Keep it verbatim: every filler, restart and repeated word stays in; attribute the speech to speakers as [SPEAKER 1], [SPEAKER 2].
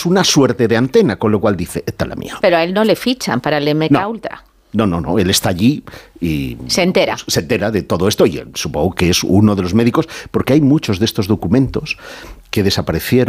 [SPEAKER 1] es una suerte de antena, con lo cual dice, esta es la mía.
[SPEAKER 2] Pero a él no le fichan para el M K
[SPEAKER 1] No.
[SPEAKER 2] Ultra.
[SPEAKER 1] No, no, no, él está allí y...
[SPEAKER 2] Se entera.
[SPEAKER 1] Se entera de todo esto y él, supongo que es uno de los médicos, porque hay muchos de estos documentos que desaparecieron